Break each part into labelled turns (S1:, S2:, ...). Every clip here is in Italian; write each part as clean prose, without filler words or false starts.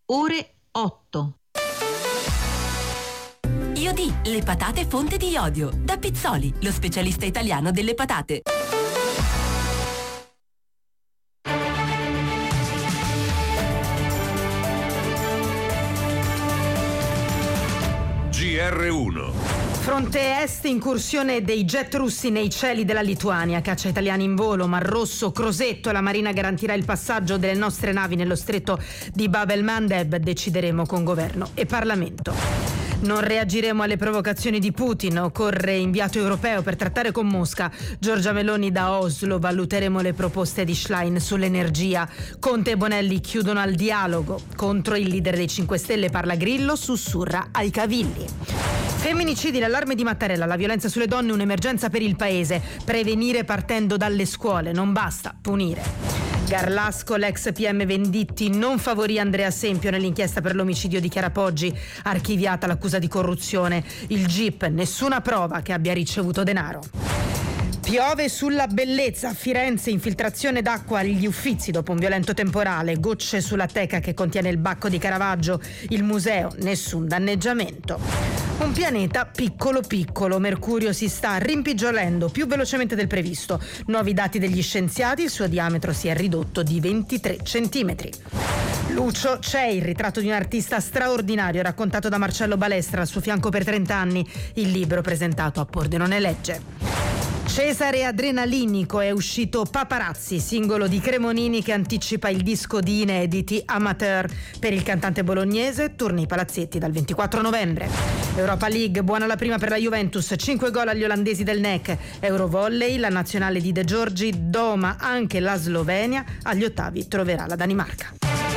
S1: ore 8.
S2: Iodi, le patate fonte di iodio. Da Pizzoli, lo specialista italiano delle patate.
S3: GR1.
S4: Fronte est, incursione dei jet russi nei cieli della Lituania, caccia italiani in volo, Mar Rosso, Crosetto, la Marina garantirà il passaggio delle nostre navi nello stretto di Bab el-Mandeb, decideremo con governo e Parlamento. Non reagiremo alle provocazioni di Putin, occorre inviato europeo per trattare con Mosca. Giorgia Meloni da Oslo, valuteremo le proposte di Schlein sull'energia. Conte e Bonelli chiudono al dialogo. Contro il leader dei 5 Stelle parla Grillo, sussurra ai cavilli. Femminicidi, l'allarme di Mattarella, la violenza sulle donne un'emergenza per il paese. Prevenire partendo dalle scuole, non basta punire. Garlasco, l'ex PM Venditti non favorì Andrea Sempio nell'inchiesta per l'omicidio di Chiara Poggi, archiviata l'accusa di corruzione. Il GIP, nessuna prova che abbia ricevuto denaro. Piove sulla bellezza, a Firenze, infiltrazione d'acqua agli Uffizi dopo un violento temporale, gocce sulla teca che contiene il Bacco di Caravaggio, il museo, nessun danneggiamento. Un pianeta piccolo piccolo, Mercurio si sta rimpicciolendo più velocemente del previsto. Nuovi dati degli scienziati, il suo diametro si è ridotto di 23 centimetri. Lucio, c'è il ritratto di un artista straordinario raccontato da Marcello Balestra al suo fianco per 30 anni, il libro presentato a Pordenone Legge. Cesare Adrenalinico, è uscito Paparazzi, singolo di Cremonini che anticipa il disco di inediti Amateur per il cantante bolognese, torna ai palazzetti dal 24 novembre. Europa League, buona la prima per la Juventus, 5 gol agli olandesi del NEC. Eurovolley, la nazionale di De Giorgi doma anche la Slovenia, agli ottavi troverà la Danimarca.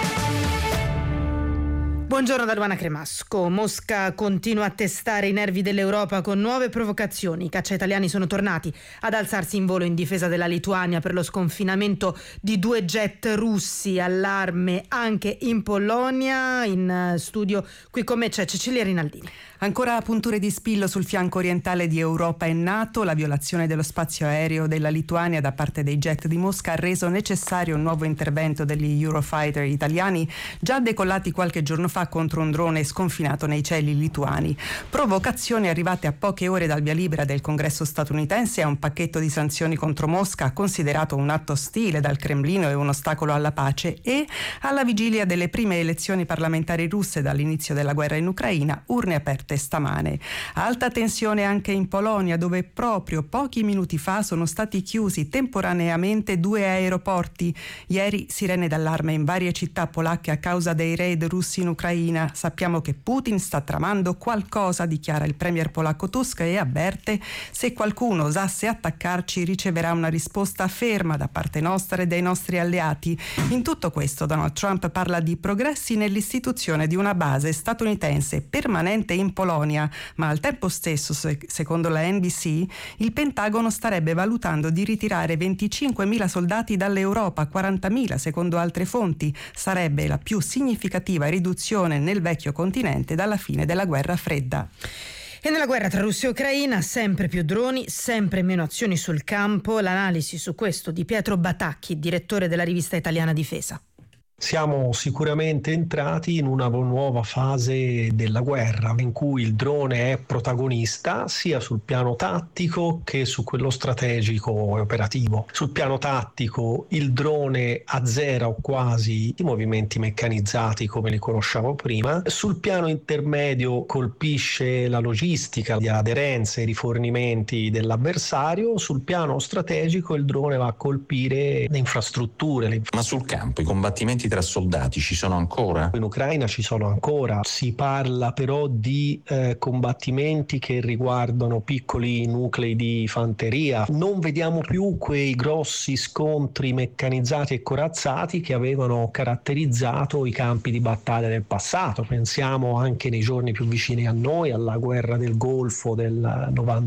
S4: Buongiorno da Luana Cremasco. Mosca continua a testare i nervi dell'Europa con nuove provocazioni. I caccia italiani sono tornati ad alzarsi in volo in difesa della Lituania per lo sconfinamento di 2 jet russi. Allarme anche in Polonia. In studio qui con me c'è Cecilia Rinaldini.
S5: Ancora punture di spillo sul fianco orientale di Europa e NATO. La violazione dello spazio aereo della Lituania da parte dei jet di Mosca ha reso necessario un nuovo intervento degli Eurofighter italiani già decollati qualche giorno fa contro un drone sconfinato nei cieli lituani. Provocazioni arrivate a poche ore dal via libera del Congresso statunitense a un pacchetto di sanzioni contro Mosca, considerato un atto ostile dal Cremlino e un ostacolo alla pace, e alla vigilia delle prime elezioni parlamentari russe dall'inizio della guerra in Ucraina, urne aperte stamane. Alta tensione anche in Polonia, dove proprio pochi minuti fa sono stati chiusi temporaneamente 2 aeroporti. Ieri sirene d'allarme in varie città polacche a causa dei raid russi in Ucraina. Sappiamo che Putin sta tramando qualcosa, dichiara il premier polacco Tusk, e avverte: se qualcuno osasse attaccarci riceverà una risposta ferma da parte nostra e dei nostri alleati. In tutto questo Donald Trump parla di progressi nell'istituzione di una base statunitense permanente in Polonia, ma al tempo stesso, secondo la NBC, il Pentagono starebbe valutando di ritirare 25.000 soldati dall'Europa, 40.000 secondo altre fonti. Sarebbe la più significativa riduzione nel vecchio continente dalla fine della guerra fredda.
S4: E nella guerra tra Russia e Ucraina sempre più droni, sempre meno azioni sul campo. L'analisi su questo di Pietro Batacchi, direttore della rivista italiana Difesa.
S6: Siamo sicuramente entrati in una nuova fase della guerra in cui il drone è protagonista sia sul piano tattico che su quello strategico e operativo. Sul piano tattico il drone azzera o quasi i movimenti meccanizzati come li conosciamo prima. Sul piano intermedio colpisce la logistica, le aderenze, i rifornimenti dell'avversario. Sul piano strategico il drone va a colpire le infrastrutture.
S7: Ma sul campo i combattimenti tra soldati ci sono ancora?
S6: In Ucraina ci sono ancora, si parla però di combattimenti che riguardano piccoli nuclei di fanteria. Non vediamo più quei grossi scontri meccanizzati e corazzati che avevano caratterizzato i campi di battaglia del passato. Pensiamo anche nei giorni più vicini a noi alla guerra del Golfo del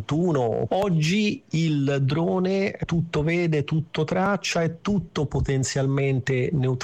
S6: 91. Oggi il drone tutto vede, tutto traccia e tutto potenzialmente neutralizza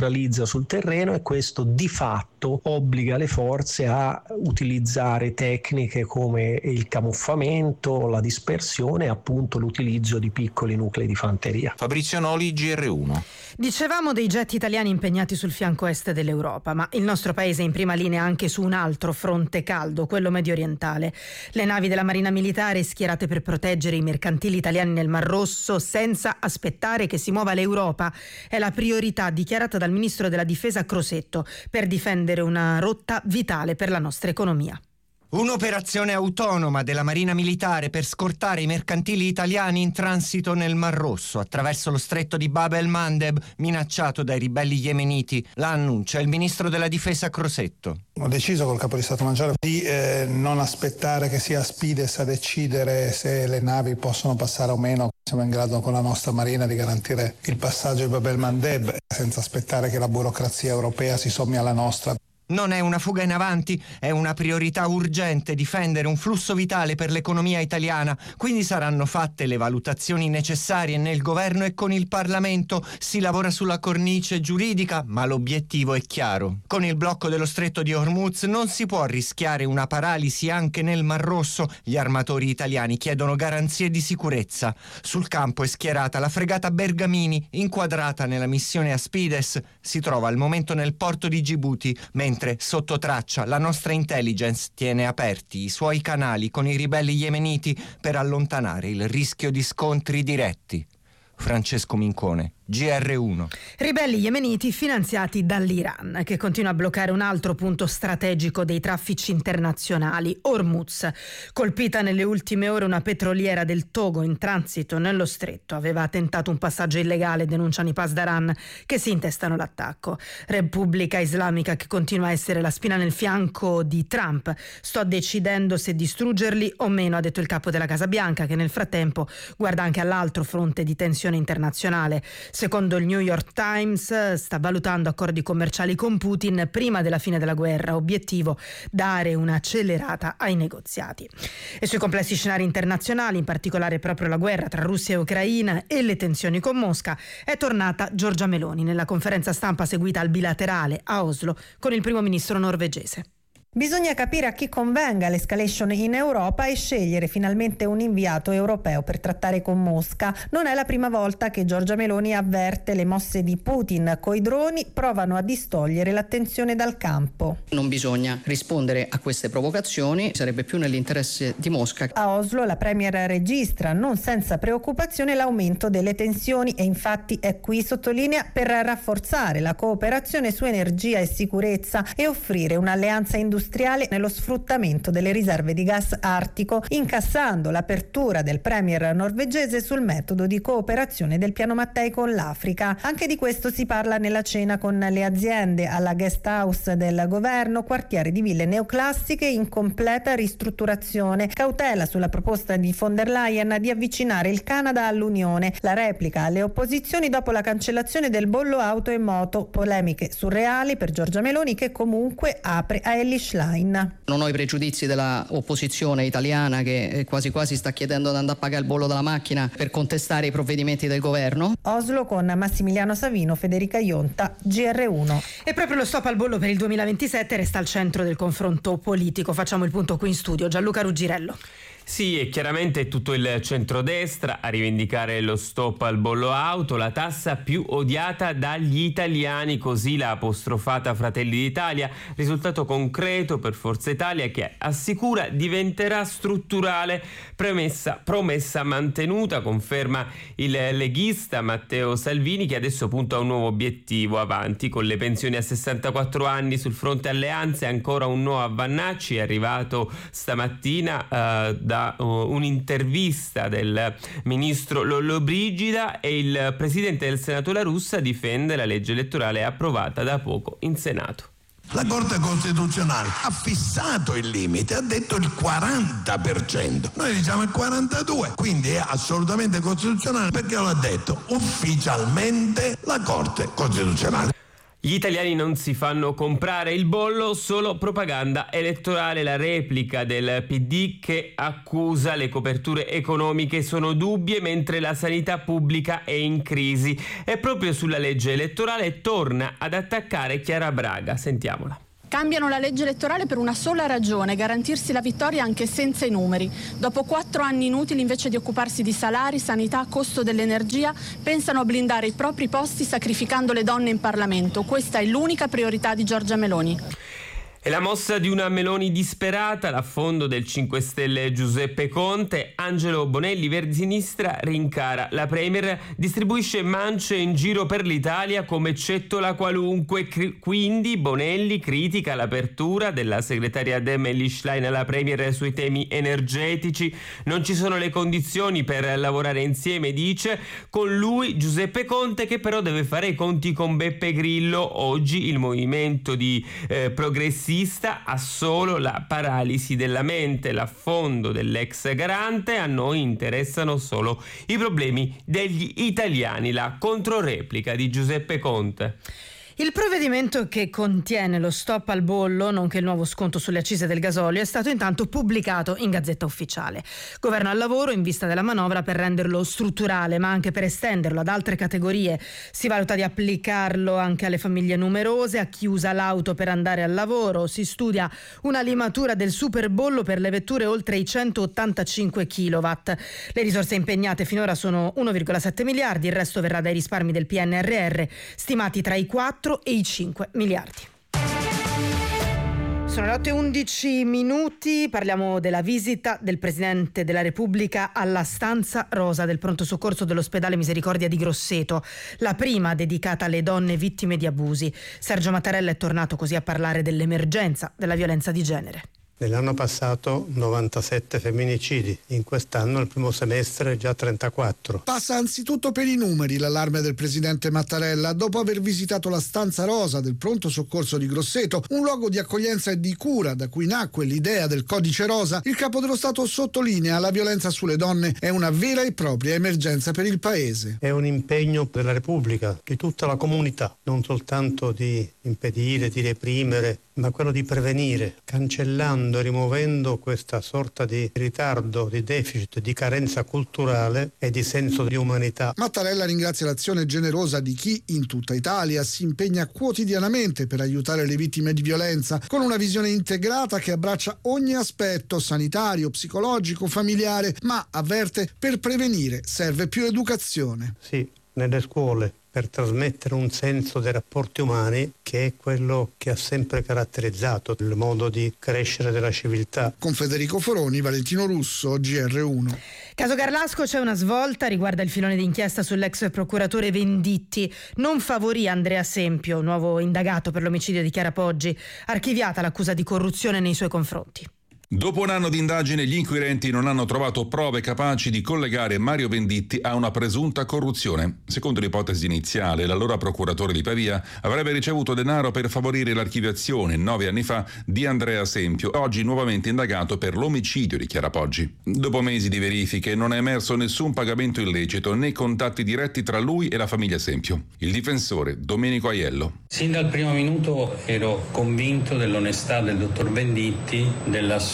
S6: sul terreno, e questo di fatto obbliga le forze a utilizzare tecniche come il camuffamento, la dispersione e appunto l'utilizzo di piccoli nuclei di fanteria.
S7: Fabrizio Noli, GR1.
S4: Dicevamo dei jet italiani impegnati sul fianco est dell'Europa, ma il nostro paese è in prima linea anche su un altro fronte caldo, quello mediorientale. Le navi della Marina Militare schierate per proteggere i mercantili italiani nel Mar Rosso senza aspettare che si muova l'Europa è la priorità dichiarata dal ministro della Difesa Crosetto per difendere una rotta vitale per la nostra economia.
S1: Un'operazione autonoma della Marina Militare per scortare i mercantili italiani in transito nel Mar Rosso attraverso lo stretto di Bab el-Mandeb minacciato dai ribelli yemeniti. La annuncia il ministro della Difesa Crosetto.
S3: Ho deciso col capo di Stato Maggiore di non aspettare che sia Aspides a decidere se le navi possono passare o meno. Siamo in grado con la nostra Marina di garantire il passaggio di Bab el-Mandeb senza aspettare che la burocrazia europea si sommi alla nostra.
S1: Non è una fuga in avanti, è una priorità urgente difendere un flusso vitale per l'economia italiana, quindi saranno fatte le valutazioni necessarie nel governo e con il Parlamento. Si lavora sulla cornice giuridica, ma l'obiettivo è chiaro. Con il blocco dello stretto di Hormuz non si può rischiare una paralisi anche nel Mar Rosso. Gli armatori italiani chiedono garanzie di sicurezza. Sul campo è schierata la fregata Bergamini, inquadrata nella missione Aspides. Si trova al momento nel porto di Gibuti, mentre sotto traccia la nostra intelligence tiene aperti i suoi canali con i ribelli yemeniti per allontanare il rischio di scontri diretti. Francesco Mincone, GR1.
S4: Ribelli yemeniti finanziati dall'Iran, che continua a bloccare un altro punto strategico dei traffici internazionali, Hormuz. Colpita nelle ultime ore una petroliera del Togo in transito nello stretto. Aveva tentato un passaggio illegale, denunciano i Pasdaran, che si intestano l'attacco. Repubblica Islamica che continua a essere la spina nel fianco di Trump. Sto decidendo se distruggerli o meno, ha detto il capo della Casa Bianca, che nel frattempo guarda anche all'altro fronte di tensione internazionale. Secondo il New York Times sta valutando accordi commerciali con Putin prima della fine della guerra, obiettivo dare un'accelerata ai negoziati. E sui complessi scenari internazionali, in particolare proprio la guerra tra Russia e Ucraina e le tensioni con Mosca, è tornata Giorgia Meloni nella conferenza stampa seguita al bilaterale a Oslo con il primo ministro norvegese.
S8: Bisogna capire a chi convenga l'escalation in Europa e scegliere finalmente un inviato europeo per trattare con Mosca. Non è la prima volta che Giorgia Meloni avverte le mosse di Putin coi droni provano a distogliere l'attenzione dal campo.
S9: Non bisogna rispondere a queste provocazioni, sarebbe più nell'interesse di Mosca.
S8: A Oslo la premier registra non senza preoccupazione l'aumento delle tensioni e infatti è qui, sottolinea, per rafforzare la cooperazione su energia e sicurezza e offrire un'alleanza industriale nello sfruttamento delle riserve di gas artico, incassando l'apertura del premier norvegese sul metodo di cooperazione del Piano Mattei con l'Africa. Anche di questo si parla nella cena con le aziende alla guest house del governo, quartiere di ville neoclassiche in completa ristrutturazione, cautela sulla proposta di von der Leyen di avvicinare il Canada all'Unione, la replica alle opposizioni dopo la cancellazione del bollo auto e moto, polemiche surreali per Giorgia Meloni che comunque apre a Ellis Schlein.
S9: Non ho i pregiudizi della opposizione italiana che quasi quasi sta chiedendo di andare a pagare il bollo della macchina per contestare i provvedimenti del governo.
S8: Oslo con Massimiliano Savino, Federica Ionta, GR1.
S4: E proprio lo stop al bollo per il 2027 resta al centro del confronto politico. Facciamo il punto qui in studio. Gianluca Ruggirello.
S10: Sì, e chiaramente è tutto il centrodestra a rivendicare lo stop al bollo auto, la tassa più odiata dagli italiani, così l'ha apostrofata Fratelli d'Italia, risultato concreto per Forza Italia che assicura diventerà strutturale, promessa mantenuta, conferma il leghista Matteo Salvini che adesso punta a un nuovo obiettivo avanti con le pensioni a 64 anni sul fronte alleanze, ancora un no a Vannacci, è arrivato stamattina da un'intervista del ministro Lollobrigida e il presidente del Senato La Russa difende la legge elettorale approvata da poco in Senato.
S11: La Corte Costituzionale ha fissato il limite, ha detto il 40%, noi diciamo il 42%, quindi è assolutamente costituzionale perché lo ha detto ufficialmente la Corte Costituzionale.
S10: Gli italiani non si fanno comprare il bollo, solo propaganda elettorale. La replica del PD che accusa le coperture economiche sono dubbie mentre la sanità pubblica è in crisi. E proprio sulla legge elettorale torna ad attaccare Chiara Braga. Sentiamola.
S12: Cambiano la legge elettorale per una sola ragione: garantirsi la vittoria anche senza i numeri. Dopo 4 anni inutili, invece di occuparsi di salari, sanità, costo dell'energia, pensano a blindare i propri posti sacrificando le donne in Parlamento. Questa è l'unica priorità di Giorgia Meloni.
S10: È la mossa di una Meloni disperata, l'affondo del 5 Stelle Giuseppe Conte. Angelo Bonelli, Verdi-Sinistra, rincara la Premier, distribuisce mance in giro per l'Italia come cettola qualunque. Quindi Bonelli critica l'apertura della segretaria Emily Schlein alla Premier sui temi energetici. Non ci sono le condizioni per lavorare insieme, dice. Con lui Giuseppe Conte, che però deve fare i conti con Beppe Grillo. Oggi il movimento di progressisti ha solo la paralisi della mente, l'affondo dell'ex garante. A noi interessano solo i problemi degli italiani. La controreplica di Giuseppe Conte.
S4: Il provvedimento che contiene lo stop al bollo, nonché il nuovo sconto sulle accise del gasolio, è stato intanto pubblicato in Gazzetta Ufficiale. Governo al lavoro in vista della manovra per renderlo strutturale, ma anche per estenderlo ad altre categorie. Si valuta di applicarlo anche alle famiglie numerose, a chi usa l'auto per andare al lavoro. Si studia una limatura del superbollo per le vetture oltre i 185 kW. Le risorse impegnate finora sono 1,7 miliardi, il resto verrà dai risparmi del PNRR, stimati tra i 4 e i 5 miliardi. Sono le 8:11, parliamo della visita del Presidente della Repubblica alla stanza rosa del pronto soccorso dell'ospedale Misericordia di Grosseto, la prima dedicata alle donne vittime di abusi. Sergio Mattarella è tornato così a parlare dell'emergenza della violenza di genere.
S13: Nell'anno passato 97 femminicidi, in quest'anno il primo semestre già 34.
S14: Passa anzitutto per i numeri l'allarme del presidente Mattarella dopo aver visitato la stanza rosa del pronto soccorso di Grosseto, un luogo di accoglienza e di cura da cui nacque l'idea del codice rosa. Il capo dello Stato sottolinea: la violenza sulle donne è una vera e propria emergenza per il paese.
S13: È un impegno della Repubblica, di tutta la comunità, non soltanto di impedire, di reprimere, ma quello di prevenire, cancellando e rimuovendo questa sorta di ritardo, di deficit, di carenza culturale e di senso di umanità.
S14: Mattarella ringrazia l'azione generosa di chi in tutta Italia si impegna quotidianamente per aiutare le vittime di violenza, con una visione integrata che abbraccia ogni aspetto sanitario, psicologico, familiare, ma avverte: per prevenire serve più educazione.
S13: Sì, nelle scuole, per trasmettere un senso dei rapporti umani che è quello che ha sempre caratterizzato il modo di crescere della civiltà.
S14: Con Federico Foroni, Valentino Russo, GR1.
S4: Caso Garlasco, c'è una svolta, riguarda il filone d'inchiesta sull'ex procuratore Venditti. Non favorì Andrea Sempio, nuovo indagato per l'omicidio di Chiara Poggi, archiviata l'accusa di corruzione nei suoi confronti.
S15: Dopo un anno di indagine, gli inquirenti non hanno trovato prove capaci di collegare Mario Venditti a una presunta corruzione. Secondo l'ipotesi iniziale, l'allora procuratore di Pavia avrebbe ricevuto denaro per favorire l'archiviazione 9 anni fa di Andrea Sempio, oggi nuovamente indagato per l'omicidio di Chiara Poggi. Dopo mesi di verifiche non è emerso nessun pagamento illecito né contatti diretti tra lui e la famiglia Sempio. Il difensore Domenico Aiello.
S16: Sin dal primo minuto ero convinto dell'onestà del dottor Venditti, dell'assoluta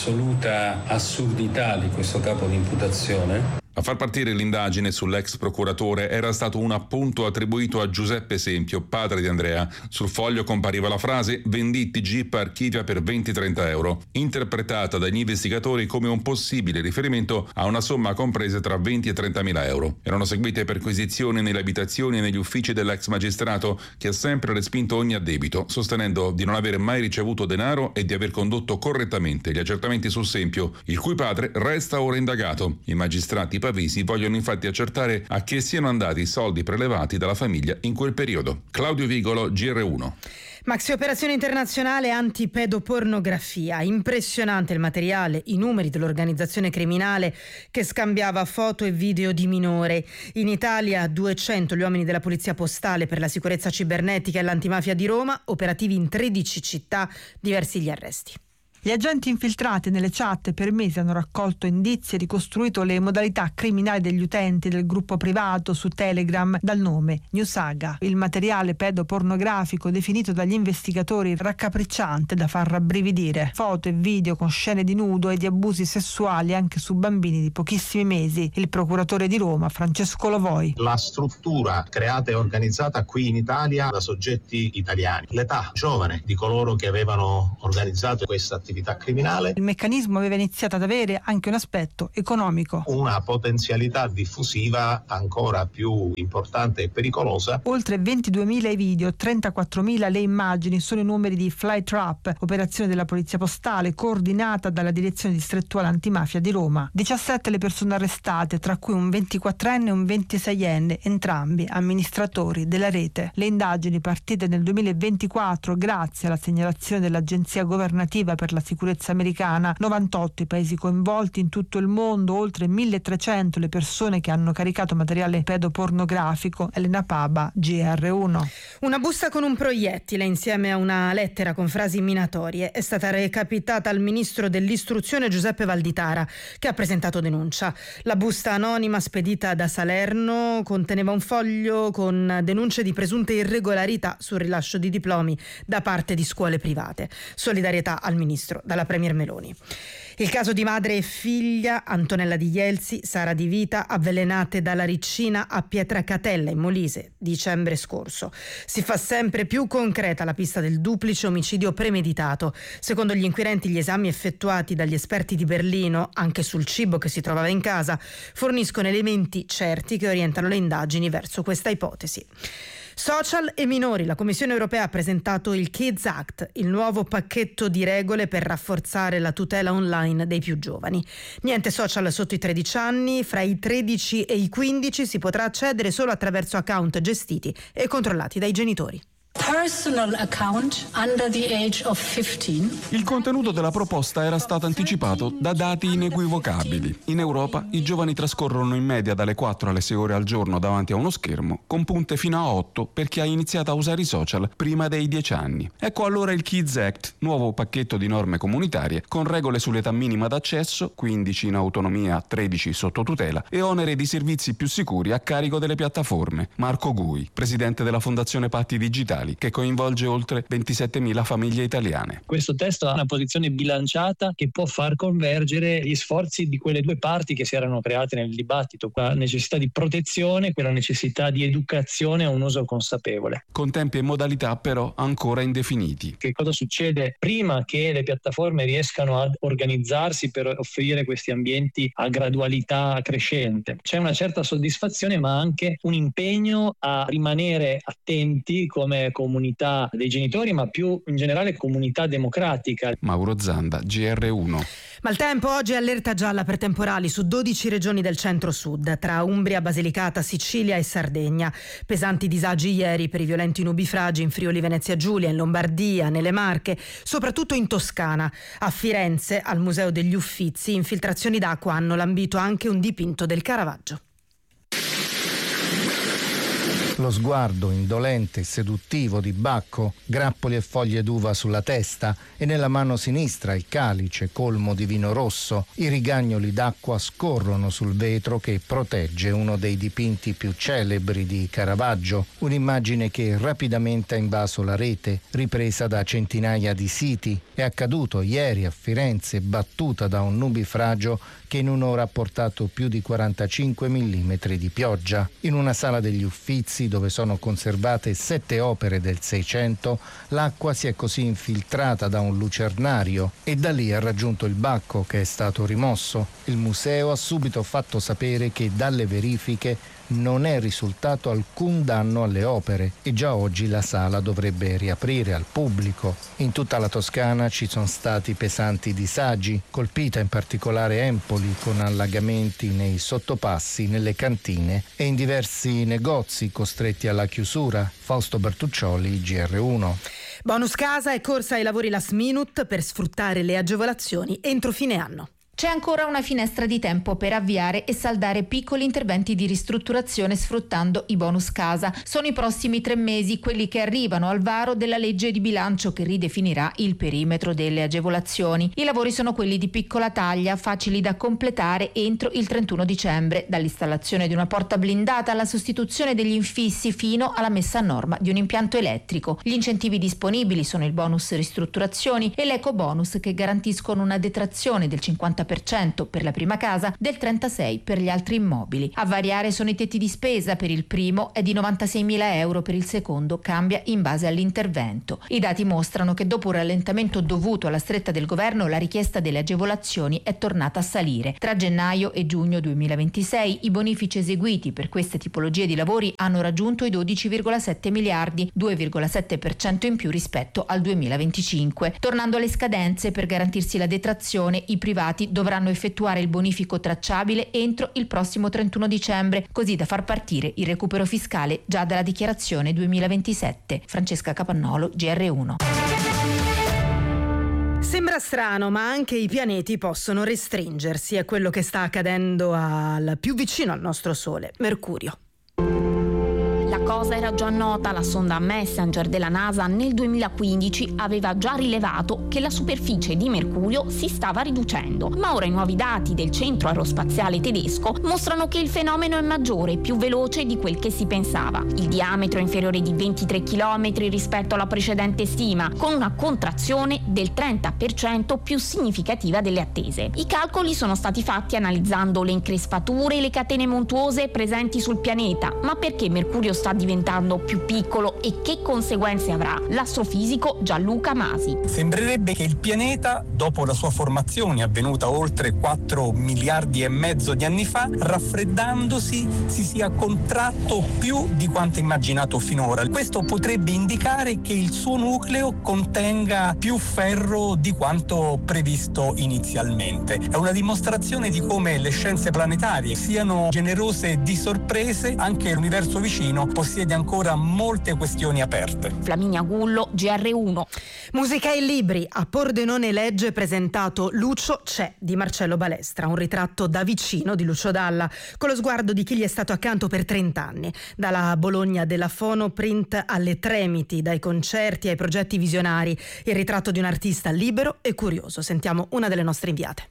S16: assurdità di questo capo di imputazione.
S15: A far partire l'indagine sull'ex procuratore era stato un appunto attribuito a Giuseppe Sempio, padre di Andrea. Sul foglio compariva la frase «Venditti GIP archivia per 20-30 euro», interpretata dagli investigatori come un possibile riferimento a una somma compresa tra 20 e 30 mila euro. Erano seguite perquisizioni nelle abitazioni e negli uffici dell'ex magistrato, che ha sempre respinto ogni addebito, sostenendo di non aver mai ricevuto denaro e di aver condotto correttamente gli accertamenti sul Sempio, il cui padre resta ora indagato. I magistrati pavesi vogliono infatti accertare a che siano andati i soldi prelevati dalla famiglia in quel periodo. Claudio Vigolo, GR1.
S4: Maxi operazione internazionale antipedopornografia. Impressionante il materiale, i numeri dell'organizzazione criminale che scambiava foto e video di minore. In Italia 200 gli uomini della Polizia Postale per la sicurezza cibernetica e l'antimafia di Roma, operativi in 13 città, diversi gli arresti.
S17: Gli agenti infiltrati nelle chat per mesi hanno raccolto indizi e ricostruito le modalità criminali degli utenti del gruppo privato su Telegram dal nome Newsaga. Il materiale pedopornografico definito dagli investigatori raccapricciante da far rabbrividire. Foto e video con scene di nudo e di abusi sessuali anche su bambini di pochissimi mesi. Il procuratore di Roma, Francesco Lovoi.
S18: La struttura creata e organizzata qui in Italia da soggetti italiani. L'età giovane di coloro che avevano organizzato questa attività criminale.
S17: Il meccanismo aveva iniziato ad avere anche un aspetto economico.
S18: Una potenzialità diffusiva ancora più importante e pericolosa.
S17: Oltre 22.000 i video, 34.000 le immagini sono i numeri di Flytrap, operazione della Polizia Postale coordinata dalla Direzione Distrettuale Antimafia di Roma. 17 le persone arrestate, tra cui un 24enne e un 26enne, entrambi amministratori della rete. Le indagini partite nel 2024 grazie alla segnalazione dell'Agenzia Governativa per la Sicurezza americana. 98 i paesi coinvolti in tutto il mondo, oltre 1.300 le persone che hanno caricato materiale pedopornografico. Elena Paba, GR1.
S4: Una busta con un proiettile insieme a una lettera con frasi minatorie è stata recapitata al ministro dell'istruzione Giuseppe Valditara, che ha presentato denuncia. La busta anonima spedita da Salerno conteneva un foglio con denunce di presunte irregolarità sul rilascio di diplomi da parte di scuole private. Solidarietà al ministro dalla Premier Meloni. Il caso di madre e figlia, Antonella Di Jelsi, Sara Di Vita, avvelenate dalla Riccina a Pietracatella in Molise, dicembre scorso. Si fa sempre più concreta la pista del duplice omicidio premeditato. Secondo gli inquirenti, gli esami effettuati dagli esperti di Berlino, anche sul cibo che si trovava in casa, forniscono elementi certi che orientano le indagini verso questa ipotesi. Social e minori. La Commissione europea ha presentato il Kids Act, il nuovo pacchetto di regole per rafforzare la tutela online dei più giovani. Niente social sotto i 13 anni, fra i 13 e i 15 si potrà accedere solo attraverso account gestiti e controllati dai genitori.
S19: Personal account under the age of 15.
S20: Il contenuto della proposta era stato anticipato da dati inequivocabili. In Europa i giovani trascorrono in media dalle 4 alle 6 ore al giorno davanti a uno schermo, con punte fino a 8 per chi ha iniziato a usare i social prima dei 10 anni. Ecco allora il Kids Act, nuovo pacchetto di norme comunitarie con regole sull'età minima d'accesso, 15 in autonomia, 13 sotto tutela, e onere di servizi più sicuri a carico delle piattaforme. Marco Gui, presidente della Fondazione Patti Digitali, che coinvolge oltre 27.000 famiglie italiane.
S21: Questo testo ha una posizione bilanciata che può far convergere gli sforzi di quelle due parti che si erano create nel dibattito, la necessità di protezione, quella necessità di educazione a un uso consapevole.
S20: Con tempi e modalità però ancora indefiniti.
S21: Che cosa succede prima che le piattaforme riescano ad organizzarsi per offrire questi ambienti a gradualità crescente? C'è una certa soddisfazione ma anche un impegno a rimanere attenti come comunità dei genitori, ma più in generale comunità democratica.
S20: Mauro Zanda, GR1.
S4: Maltempo, oggi allerta gialla per temporali su 12 regioni del centro-sud, tra Umbria, Basilicata, Sicilia e Sardegna. Pesanti disagi ieri per i violenti nubifragi in Friuli Venezia Giulia, in Lombardia, nelle Marche, soprattutto in Toscana. A Firenze, al Museo degli Uffizi, infiltrazioni d'acqua hanno lambito anche un dipinto del Caravaggio.
S22: Lo sguardo indolente e seduttivo di Bacco, grappoli e foglie d'uva sulla testa e nella mano sinistra il calice colmo di vino rosso. I rigagnoli d'acqua scorrono sul vetro che protegge uno dei dipinti più celebri di Caravaggio, un'immagine che rapidamente ha invaso la rete, ripresa da centinaia di siti. È accaduto ieri a Firenze, battuta da un nubifragio che in un'ora ha portato più di 45 mm di pioggia. In una sala degli Uffizi, dove sono conservate 7 opere del Seicento, l'acqua si è così infiltrata da un lucernario e da lì ha raggiunto il Bacco, che è stato rimosso. Il museo ha subito fatto sapere che dalle verifiche non è risultato alcun danno alle opere e già oggi la sala dovrebbe riaprire al pubblico. In tutta la Toscana ci sono stati pesanti disagi, colpita in particolare Empoli con allagamenti nei sottopassi, nelle cantine e in diversi negozi costretti alla chiusura. Fausto Bertuccioli, GR1.
S4: Bonus casa e corsa ai lavori last minute per sfruttare le agevolazioni entro fine anno.
S2: C'è ancora una finestra di tempo per avviare e saldare piccoli interventi di ristrutturazione sfruttando i bonus casa. Sono i prossimi 3 mesi quelli che arrivano al varo della legge di bilancio che ridefinirà il perimetro delle agevolazioni. I lavori sono quelli di piccola taglia, facili da completare entro il 31 dicembre, dall'installazione di una porta blindata alla sostituzione degli infissi fino alla messa a norma di un impianto elettrico. Gli incentivi disponibili sono il bonus ristrutturazioni e l'eco bonus, che garantiscono una detrazione del 50% per la prima casa, del 36% per gli altri immobili. A variare sono i tetti di spesa: per il primo è di 96.000 euro, per il secondo cambia in base all'intervento. I dati mostrano che dopo un rallentamento dovuto alla stretta del governo, la richiesta delle agevolazioni è tornata a salire. Tra gennaio e giugno 2026 i bonifici eseguiti per queste tipologie di lavori hanno raggiunto i 12,7 miliardi, 2,7% in più rispetto al 2025. Tornando alle scadenze, per garantirsi la detrazione, i privati dovranno effettuare il bonifico tracciabile entro il prossimo 31 dicembre, così da far partire il recupero fiscale già dalla dichiarazione 2027. Francesca Capannolo, GR1.
S4: Sembra strano, ma anche i pianeti possono restringersi. È quello che sta accadendo al più vicino al nostro Sole, Mercurio.
S5: La cosa era già nota. La sonda Messenger della NASA nel 2015 aveva già rilevato che la superficie di Mercurio si stava riducendo, ma ora i nuovi dati del centro aerospaziale tedesco mostrano che il fenomeno è maggiore e più veloce di quel che si pensava. Il diametro è inferiore di 23 km rispetto alla precedente stima, con una contrazione del 30% più significativa delle attese. I calcoli sono stati fatti analizzando le increspature e le catene montuose presenti sul pianeta. Ma perché Mercurio sta diventando più piccolo e che conseguenze avrà? L'astrofisico Gianluca Masi.
S23: Sembrerebbe che il pianeta, dopo la sua formazione avvenuta oltre 4 miliardi e mezzo di anni fa, raffreddandosi si sia contratto più di quanto immaginato finora. Questo potrebbe indicare che il suo nucleo contenga più ferro di quanto previsto inizialmente. È una dimostrazione di come le scienze planetarie siano generose di sorprese. Anche l'universo vicino possiede ancora molte questioni aperte.
S5: Flaminia Gullo, GR1.
S4: Musica e libri. A Pordenone legge presentato Lucio c'è di Marcello Balestra, un ritratto da vicino di Lucio Dalla, con lo sguardo di chi gli è stato accanto per 30 anni. Dalla Bologna della Fonoprint alle Tremiti, dai concerti ai progetti visionari, il ritratto di un artista libero e curioso. Sentiamo una delle nostre inviate.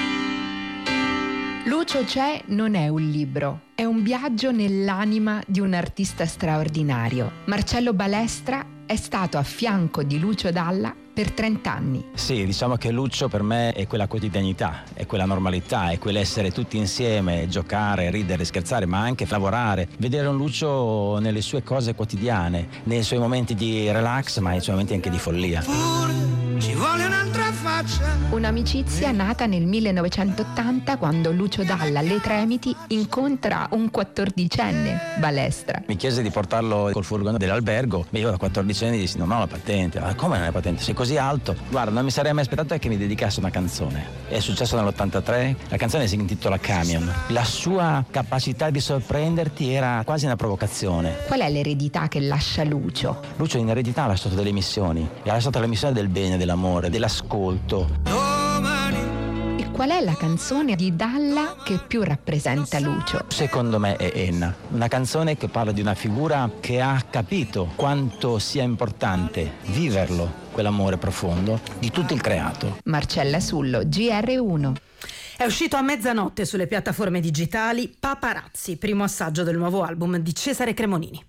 S24: Lucio c'è non è un libro, è un viaggio nell'anima di un artista straordinario. Marcello Balestra è stato a fianco di Lucio Dalla per 30 anni.
S25: Sì, diciamo che Lucio per me è quella quotidianità, è quella normalità, è quell'essere tutti insieme, giocare, ridere, scherzare, ma anche lavorare. Vedere un Lucio nelle sue cose quotidiane, nei suoi momenti di relax, ma nei suoi momenti anche di follia.
S24: Ci vuole un'altra faccia. Un'amicizia nata nel 1980, quando Lucio Dalla alle Tremiti incontra un 14enne, Balestra.
S25: Mi chiese di portarlo col furgone dell'albergo, ma io da 14 anni dissi non ho la patente. Ma come non hai la patente? Sei così alto? Guarda, non mi sarei mai aspettato che mi dedicasse una canzone. È successo nell'83, la canzone si intitola Camion. La sua capacità di sorprenderti era quasi una provocazione.
S24: Qual è l'eredità che lascia Lucio?
S25: Lucio in eredità ha lasciato delle missioni, e ha lasciato la missione del bene, dell'amore, dell'ascolto.
S24: E qual è la canzone di Dalla che più rappresenta Lucio?
S25: Secondo me è Enna, una canzone che parla di una figura che ha capito quanto sia importante viverlo, quell'amore profondo di tutto il creato.
S24: Marcella Sullo, GR1.
S4: È uscito a mezzanotte sulle piattaforme digitali Paparazzi, primo assaggio del nuovo album di Cesare Cremonini.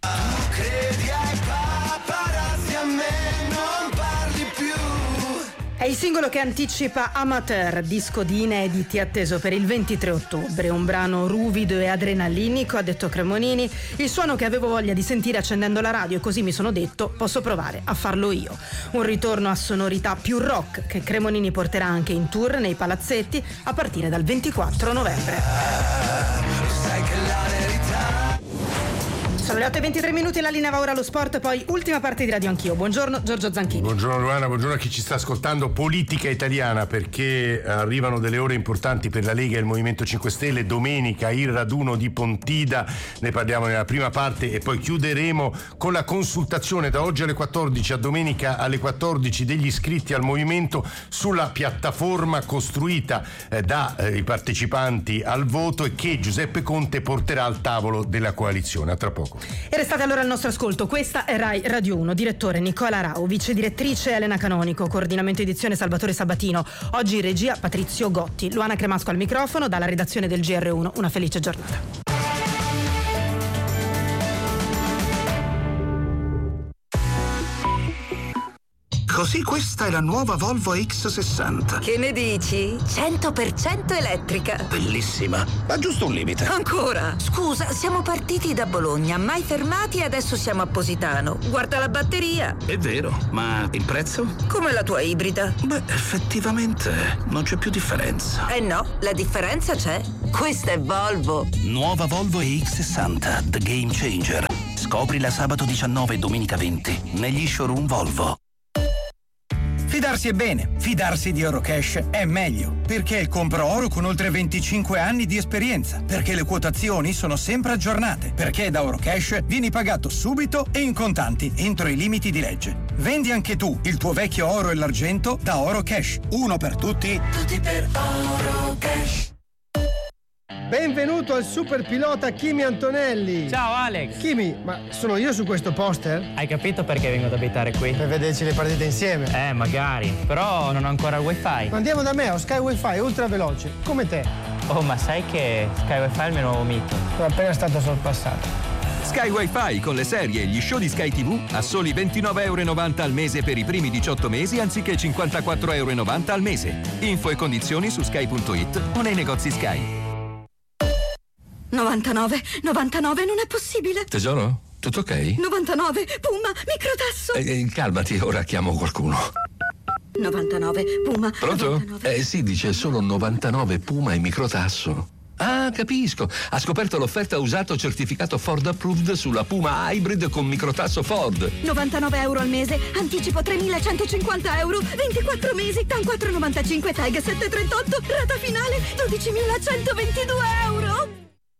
S4: È il singolo che anticipa Amateur, disco di inediti atteso per il 23 ottobre. Un brano ruvido e adrenalinico, ha detto Cremonini, il suono che avevo voglia di sentire accendendo la radio, e così mi sono detto posso provare a farlo io. Un ritorno a sonorità più rock che Cremonini porterà anche in tour nei palazzetti a partire dal 24 novembre. Sono le 8:23, la linea va ora allo sport, poi ultima parte di Radio Anch'io. Buongiorno Giorgio Zanchini.
S1: Buongiorno Luana, buongiorno a chi ci sta ascoltando. Politica italiana, perché arrivano delle ore importanti per la Lega e il Movimento 5 Stelle. Domenica il raduno di Pontida, ne parliamo nella prima parte e poi chiuderemo con la consultazione da oggi alle 14 a domenica alle 14 degli iscritti al movimento sulla piattaforma costruita dai partecipanti al voto e che Giuseppe Conte porterà al tavolo della coalizione. A tra poco.
S4: E restate allora al nostro ascolto. Questa è Rai Radio 1. Direttore Nicola Rau, vice direttrice Elena Canonico, coordinamento edizione Salvatore Sabatino. Oggi in regia Patrizio Gotti. Luana Cremasco al microfono dalla redazione del GR1. Una felice giornata.
S3: Così questa è la nuova Volvo X60.
S6: Che ne dici? 100% elettrica.
S3: Bellissima, ma giusto un limite.
S6: Ancora? Scusa, siamo partiti da Bologna, mai fermati e adesso siamo a Positano. Guarda la batteria.
S3: È vero, ma il prezzo?
S6: Come la tua ibrida.
S3: Beh, effettivamente non c'è più differenza.
S6: Eh no, la differenza c'è. Questa è Volvo.
S3: Nuova Volvo X60, The Game Changer. Scoprila sabato 19 e domenica 20 negli showroom Volvo.
S23: Fidarsi è bene, fidarsi di Eurocash è meglio, perché è il compro oro con oltre 25 anni di esperienza, perché le quotazioni sono sempre aggiornate, perché da Eurocash vieni pagato subito e in contanti entro i limiti di legge. Vendi anche tu il tuo vecchio oro e l'argento da Eurocash. Uno per tutti, tutti per Eurocash.
S7: Benvenuto al super pilota Kimi Antonelli.
S9: Ciao Alex.
S7: Kimi, ma sono io su questo poster?
S9: Hai capito perché vengo ad abitare qui?
S7: Per vederci le partite insieme.
S9: Magari, però non ho ancora il wifi.
S7: Ma andiamo da me, ho Sky Wi-Fi ultra veloce, come te.
S9: Oh, ma sai che Sky Wi-Fi è il mio nuovo mito?
S7: Sono appena stato sorpassato.
S26: Sky Wi-Fi con le serie e gli show di Sky TV a soli €29,90 al mese per i primi 18 mesi anziché €54,90 al mese. Info e condizioni su sky.it o nei negozi Sky.
S6: 99 non è possibile.
S27: Tesoro, tutto ok?
S6: 99, Puma, microtasso.
S27: Calmati, ora chiamo qualcuno.
S6: 99, Puma.
S27: Pronto?
S6: 99.
S27: Sì, dice solo 99 Puma e microtasso. Ah, capisco. Ha scoperto l'offerta usato certificato Ford Approved sulla Puma Hybrid con microtasso Ford.
S6: €99 al mese, anticipo €3.150, 24 mesi, TAN 4,95, TAG 7,38, rata finale €12.122.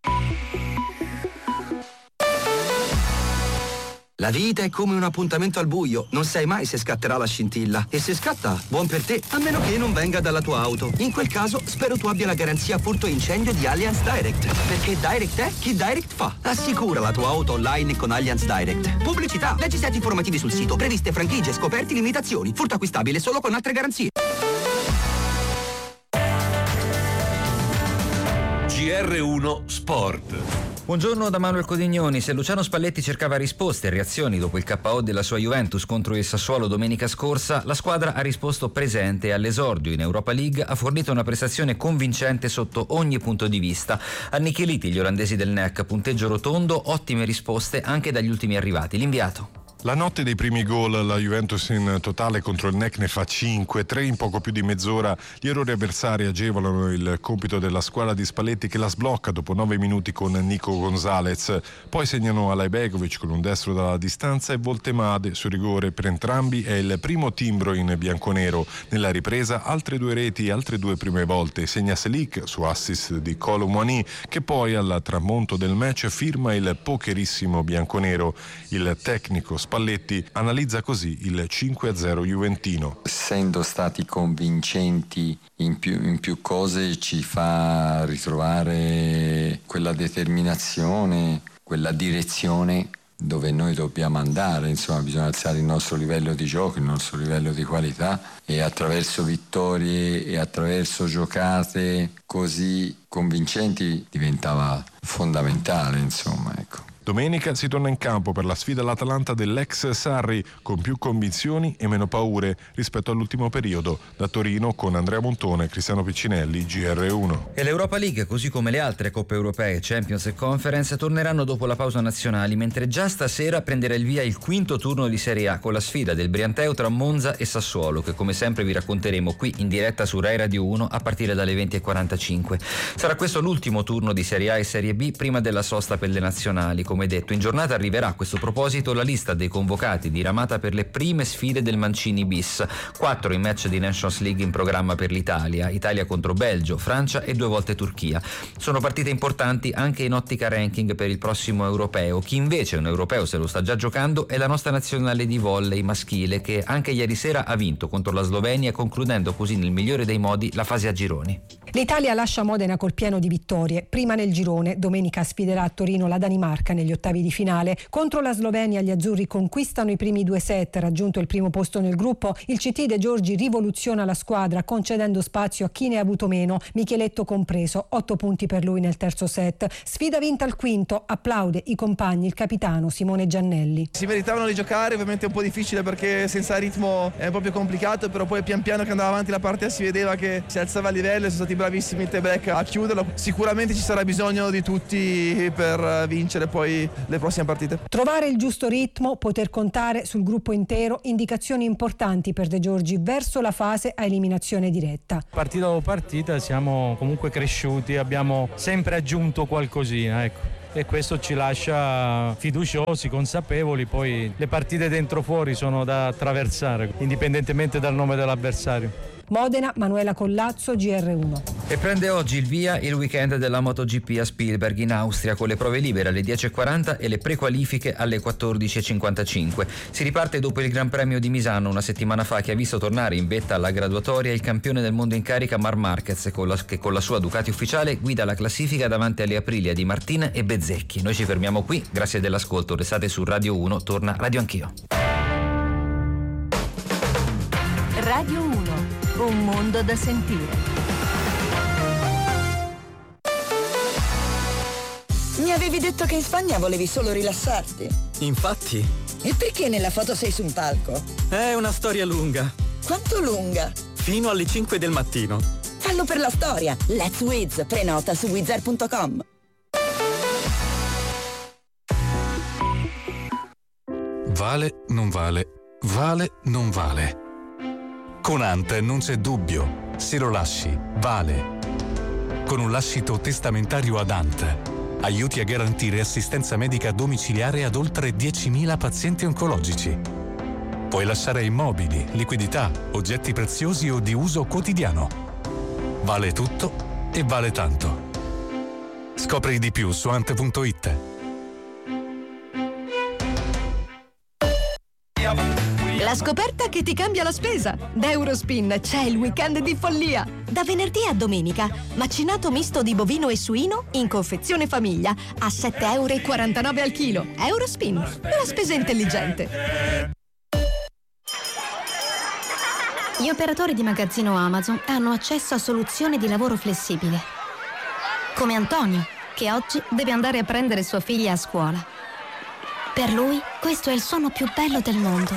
S28: La vita è come un appuntamento al buio, non sai mai se scatterà la scintilla. E se scatta, buon per te, a meno che non venga dalla tua auto. In quel caso, spero tu abbia la garanzia furto incendio di Allianz Direct. Perché Direct è chi Direct fa. Assicura la tua auto online con Allianz Direct. Pubblicità, leggi set informativi sul sito, previste franchigie, scoperti, limitazioni. Furto acquistabile solo con altre garanzie.
S29: GR1 Sport.
S30: Buongiorno da Manuel Codignoni. Se Luciano Spalletti cercava risposte e reazioni dopo il KO della sua Juventus contro il Sassuolo domenica scorsa, la squadra ha risposto presente e all'esordio in Europa League ha fornito una prestazione convincente sotto ogni punto di vista. Annichiliti gli olandesi del NEC, punteggio rotondo, ottime risposte anche dagli ultimi arrivati. L'inviato.
S31: La notte dei primi gol, la Juventus in totale contro il NEC ne fa 5, 3 in poco più di mezz'ora. Gli errori avversari agevolano il compito della squadra di Spalletti che la sblocca dopo 9 minuti con Nico Gonzalez. Poi segnano Alajbegovic con un destro dalla distanza e Voltemade su rigore per entrambi. È il primo timbro in bianconero. Nella ripresa altre 2 reti, altre 2 prime volte. Segna Selic su assist di Kolo Muani che poi al tramonto del match firma il pokerissimo bianconero. Il tecnico Spalletti analizza così il 5-0 juventino.
S32: Essendo stati convincenti in più cose ci fa ritrovare quella determinazione, quella direzione dove noi dobbiamo andare, insomma bisogna alzare il nostro livello di gioco, il nostro livello di qualità e attraverso vittorie e attraverso giocate così convincenti diventava fondamentale, insomma, ecco.
S31: Domenica si torna in campo per la sfida all'Atalanta dell'ex Sarri con più convinzioni e meno paure rispetto all'ultimo periodo. Da Torino con Andrea Montone e Cristiano Piccinelli, GR1.
S30: E l'Europa League, così come le altre coppe europee, Champions e Conference, torneranno dopo la pausa nazionali, mentre già stasera prenderà il via il quinto turno di Serie A con la sfida del Brianteo tra Monza e Sassuolo, che come sempre vi racconteremo qui in diretta su Rai Radio 1 a partire dalle 20:45. Sarà questo l'ultimo turno di Serie A e Serie B prima della sosta per le nazionali, come detto. In giornata arriverà a questo proposito la lista dei convocati diramata per le prime sfide del Mancini bis. 4 i match di Nations League in programma per l'Italia. Italia contro Belgio, Francia e 2 volte Turchia. Sono partite importanti anche in ottica ranking per il prossimo europeo. Chi invece un europeo se lo sta già giocando è la nostra nazionale di volley maschile, che anche ieri sera ha vinto contro la Slovenia, concludendo così nel migliore dei modi la fase a gironi.
S8: L'Italia lascia Modena col pieno di vittorie. Prima nel girone, domenica sfiderà a Torino la Danimarca negli ottavi di finale. Contro la Slovenia gli azzurri conquistano i primi 2 set. Raggiunto il primo posto nel gruppo, il CT De Giorgi rivoluziona la squadra concedendo spazio a chi ne ha avuto meno, Micheletto compreso. 8 punti per lui nel terzo set. Sfida vinta al quinto, applaude i compagni il capitano Simone Giannelli.
S10: Si meritavano di giocare, ovviamente è un po' difficile perché senza ritmo è proprio complicato, però poi pian piano che andava avanti la partita si vedeva che si alzava il livello e sono stati bravissimi in tie-break a chiuderlo. Sicuramente ci sarà bisogno di tutti per vincere poi le prossime partite.
S8: Trovare il giusto ritmo, poter contare sul gruppo intero, indicazioni importanti per De Giorgi verso la fase a eliminazione diretta.
S11: Partita dopo partita siamo comunque cresciuti, abbiamo sempre aggiunto qualcosina, ecco. E questo ci lascia fiduciosi, consapevoli, poi le partite dentro fuori sono da attraversare, indipendentemente dal nome dell'avversario.
S8: Modena, Manuela Collazzo, GR1.
S30: E prende oggi il via il weekend della MotoGP a Spielberg in Austria, con le prove libere alle 10.40 e le prequalifiche alle 14.55. Si riparte dopo il Gran Premio di Misano una settimana fa, che ha visto tornare in vetta alla graduatoria il campione del mondo in carica Marc Marquez, che con la sua Ducati ufficiale guida la classifica davanti alle Aprilia di Martin e Bezzecchi. Noi ci fermiamo qui, grazie dell'ascolto, restate su Radio 1, torna Radio Anch'io.
S12: Radio 1, un mondo da sentire.
S13: Mi avevi detto che in Spagna volevi solo rilassarti.
S14: Infatti.
S13: E perché nella foto sei su un palco?
S14: È una storia lunga.
S13: Quanto lunga?
S14: Fino alle 5 del mattino.
S13: Fallo per la storia. Let's Wiz. Prenota su wizard.com.
S15: Vale, non vale. Vale, non vale. Con Ant non c'è dubbio. Se lo lasci, vale. Con un lascito testamentario ad Ant, aiuti a garantire assistenza medica domiciliare ad oltre 10.000 pazienti oncologici. Puoi lasciare immobili, liquidità, oggetti preziosi o di uso quotidiano. Vale tutto e vale tanto. Scopri di più su ant.it.
S6: La scoperta che ti cambia la spesa. Da Eurospin c'è il weekend di follia. Da venerdì a domenica, macinato misto di bovino e suino in confezione famiglia a 7,49 € al chilo. Eurospin, la spesa intelligente.
S16: Gli operatori di magazzino Amazon hanno accesso a soluzioni di lavoro flessibile. Come Antonio, che oggi deve andare a prendere sua figlia a scuola. Per lui, questo è il suono più bello del mondo.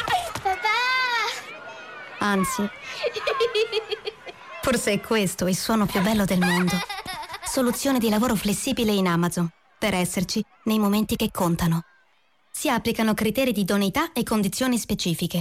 S16: Anzi, forse è questo il suono più bello del mondo. Soluzione di lavoro flessibile in Amazon, per esserci nei momenti che contano. Si applicano criteri di idoneità e condizioni specifiche.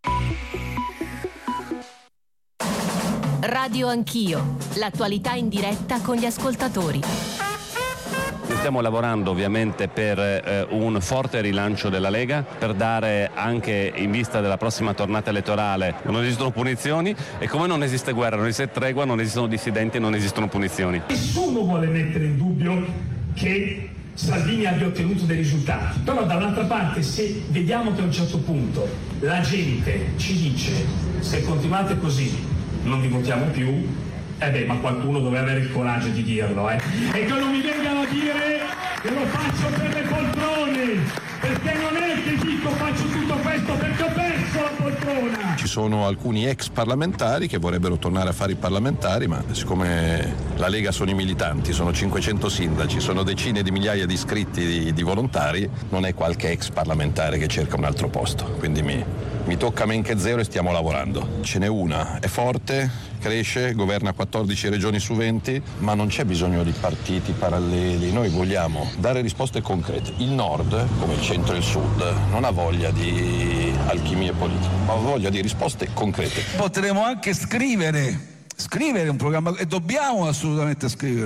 S12: Radio Anch'io, l'attualità in diretta con gli ascoltatori.
S17: Stiamo lavorando ovviamente per un forte rilancio della Lega, per dare anche in vista della prossima tornata elettorale non esistono punizioni e come non esiste guerra, non esiste tregua, non esistono dissidenti e non esistono punizioni.
S18: Nessuno vuole mettere in dubbio che Salvini abbia ottenuto dei risultati, però da un'altra parte se vediamo che a un certo punto la gente ci dice se continuate così non vi votiamo più, ma qualcuno doveva avere il coraggio di dirlo, E che non mi vengano a dire che lo faccio per le poltrone, perché non è che dico faccio tutto questo perché ho perso la poltrona.
S31: Ci sono alcuni ex parlamentari che vorrebbero tornare a fare i parlamentari, ma siccome la Lega sono i militanti, sono 500 sindaci, sono decine di migliaia di iscritti di volontari, non è qualche ex parlamentare che cerca un altro posto, quindi mi tocca men che zero e stiamo lavorando. Ce n'è una, è forte, cresce, governa 14 regioni su 20, ma non c'è bisogno di partiti paralleli. Noi vogliamo dare risposte concrete. Il nord, come il centro e il sud, non ha voglia di alchimie politiche, ma ha voglia di risposte concrete.
S19: Potremo anche scrivere un programma e dobbiamo assolutamente scriverlo.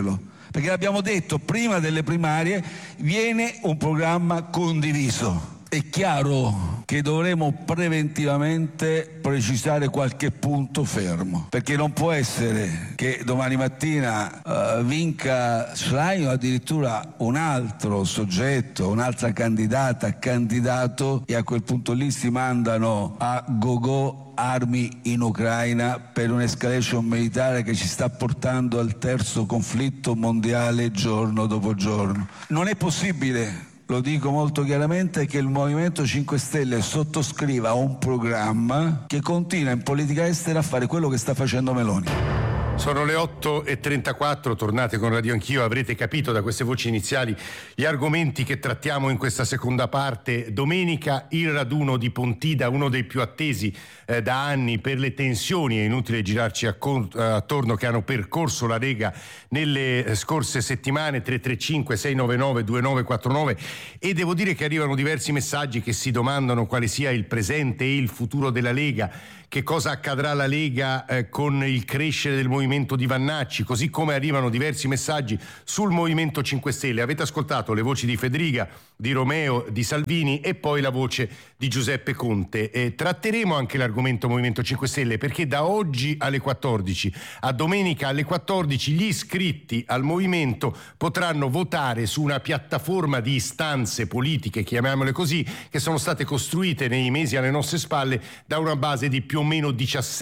S1: perché l'abbiamo detto prima delle primarie, viene un programma condiviso. È chiaro che dovremo preventivamente precisare qualche punto fermo, perché non può essere che domani mattina vinca Schlein o addirittura un altro soggetto, un'altra candidata, candidato, e a quel punto lì si mandano a go-go armi in Ucraina per un'escalation militare che ci sta portando al terzo conflitto mondiale giorno dopo giorno. Non è possibile, lo dico molto chiaramente, che il Movimento 5 Stelle sottoscriva un programma che continua in politica estera a fare quello che sta facendo Meloni.
S2: Sono le 8:34, tornate con Radio Anch'io, avrete capito da queste voci iniziali gli argomenti che trattiamo in questa seconda parte. Domenica il raduno di Pontida, uno dei più attesi da anni per le tensioni, è inutile girarci attorno, che hanno percorso la Lega nelle scorse settimane. 335 699 2949, e devo dire che arrivano diversi messaggi che si domandano quale sia il presente e il futuro della Lega. Che cosa accadrà alla Lega con il crescere del movimento di Vannacci, così come arrivano diversi messaggi sul Movimento 5 Stelle. Avete ascoltato le voci di Federica, di Romeo, di Salvini e poi la voce di Giuseppe Conte. Tratteremo anche l'argomento Movimento 5 Stelle, perché da oggi alle 14 a domenica alle 14 gli iscritti al movimento potranno votare su una piattaforma di istanze politiche, chiamiamole così, che sono state costruite nei mesi alle nostre spalle da una base di più o meno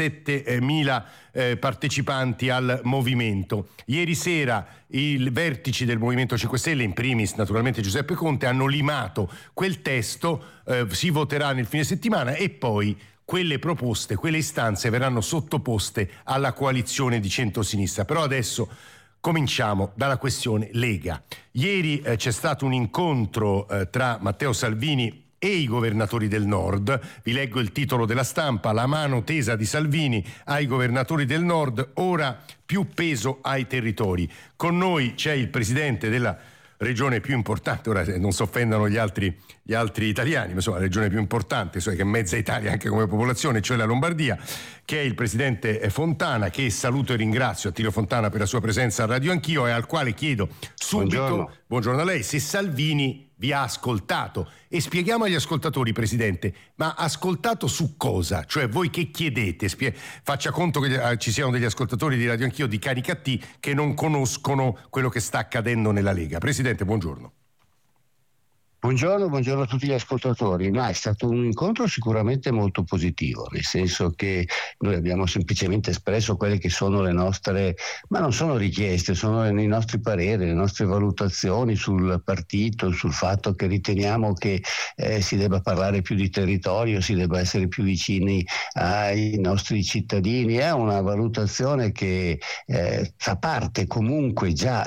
S2: 17.000 partecipanti al movimento. Ieri sera i vertici del Movimento 5 Stelle, in primis naturalmente Giuseppe Conte, hanno limato quel testo, si voterà nel fine settimana e poi quelle proposte, quelle istanze verranno sottoposte alla coalizione di centrosinistra. Però adesso cominciamo dalla questione Lega. Ieri c'è stato un incontro tra Matteo Salvini e i governatori del Nord. Vi leggo il titolo della Stampa: la mano tesa di Salvini ai governatori del Nord, ora più peso ai territori. Con noi c'è il presidente della regione più importante, ora non si offendano gli altri italiani, ma insomma la regione più importante, che è mezza Italia anche come popolazione, cioè la Lombardia, che è il presidente Fontana, che saluto e ringrazio, Attilio Fontana, per la sua presenza a Radio Anch'io, e al quale chiedo subito, buongiorno a lei, se Salvini vi ha ascoltato. E spieghiamo agli ascoltatori, Presidente, ma ascoltato su cosa? Cioè voi che chiedete? Faccia conto che ci siano degli ascoltatori di Radio Anch'io di Caricattì che non conoscono quello che sta accadendo nella Lega. Presidente, buongiorno.
S3: Buongiorno a tutti gli ascoltatori. È stato un incontro sicuramente molto positivo, nel senso che noi abbiamo semplicemente espresso quelle che sono le nostre, ma non sono richieste, sono i nostri pareri, le nostre valutazioni sul partito, sul fatto che riteniamo che si debba parlare più di territorio, si debba essere più vicini ai nostri cittadini. È una valutazione che fa parte comunque già